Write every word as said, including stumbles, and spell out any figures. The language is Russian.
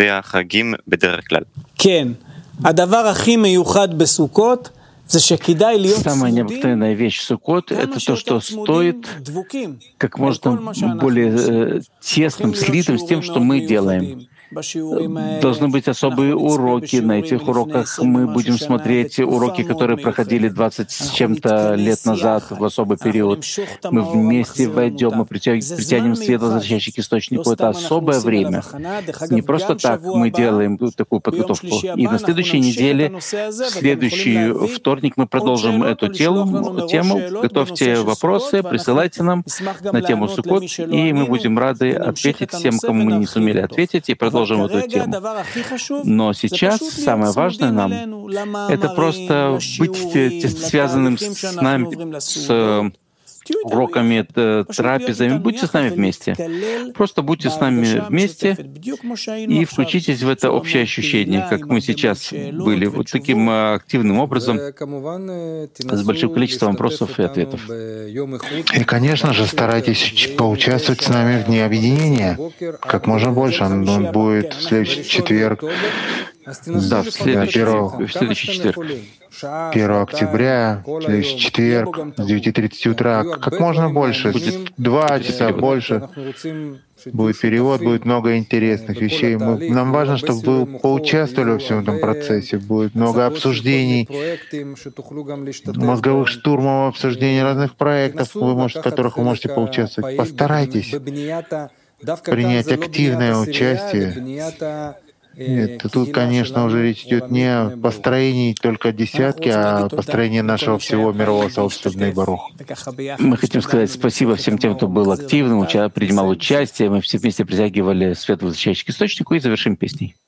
כן, הדבר הכי מיוחד בסוכות זה שכדאי להיות Самая צמודים необыкновенная вещь в Суккот — כמה это то, שיותר что צמודים, стоит דבוקים, как אל כל можно מה שאנחנו более עושים. э, тесным, הולכים להיות слитым с тем, שיעורים что מאוד мы делаем. מיוחדים. בשיעורים האלה Должны быть особые אנחנו נצפה уроки. На בשיעורים этих מלפני уроках עשרים мы ומשהו будем שנה смотреть בתקופה уроки, מאוד которые проходили מיוחדת. двадцать с אנחנו чем-то лет נתכנס назад, יחד, в особый אנחנו период. נמשוך את Мы המאור вместе המחזיר войдем, мы למוטב. притя- זה притянем זמן свет, מיוחד. возвращающий к לא источнику. Это סתם אנחנו особое עושים עליו время. הכנה. דרך Не אגב, просто גם так שבוע мы הבא, делаем такую ביום подготовку. שלישי И הבא, на אנחנו следующей נמשיך את неделе, הנושא הזה, в ואתם יכולים следующий להביא вторник, мы עוד продолжим שאלות эту או לשלוח тему, לנו מראש тему. שאלות בנושא Готовьте של вопросы, סוכות, ואנחנו присылайте нам נשמח גם на тему לענות למי Суккот, שלא и мы ענינו, будем рады ונמשיך את ответить тем, הנושא кому мы не ונרחיב сумели אותו. ответить, и אבל продолжим эту כרגע тему. הדבר הכי חשוב Но זה сейчас פשוט להיות самое важное צמודים нам — אלינו, это למאמרים, просто быть э, לשיעורים, связанным לתהליכים с שאנחנו нами, עוברים с לסעודות. תהיו איתנו уроками, יחד. э, פשוט להיות трапезами. איתנו Будьте с יחד нами вместе. ולהתקלל Просто будьте с нами בהרגשה вместе המשותפת, בדיוק כמו שהיינו и עכשיו, включитесь в это בצורה общее מאוד ощущение, פעילה, как עם мы הרבה מאוד сейчас שאלות были, вот таким ותשובות. э, активным образом, וכמובן, с большим תנסו количеством вопросов להשתתף и איתנו ответов. ביום איכות. И, конечно же, старайтесь поучаствовать с нами в Дне Объединения как можно больше. Он, он будет в следующий четверг, Да, в следующий, первого- в следующий четверг. первого октября, в следующий четверг, с девяти тридцати утра. Как можно больше, Будет два часа больше. Будет перевод, будет много интересных вещей. Мы- нам важно, чтобы вы поучаствовали во всем этом процессе. Будет много обсуждений, мозговых штурмов, обсуждений разных проектов, вы можете, в которых вы можете поучаствовать. Постарайтесь принять активное участие. Нет, тут, конечно, уже речь идет не о построении только десятки, а о построении нашего всего мирового сообщества Бней Барух. Мы хотим сказать спасибо всем тем, кто был активным, уча- принимал участие. Мы все вместе притягивали свет, возвращающий к источнику, и завершим песней.